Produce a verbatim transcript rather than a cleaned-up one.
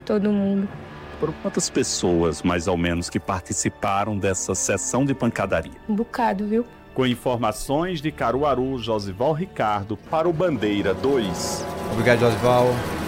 todo mundo. Foram quantas pessoas, mais ou menos, que participaram dessa sessão de pancadaria? Um bocado, viu? Com informações de Caruaru, Josival Ricardo, para o Bandeira dois. Obrigado, Josival.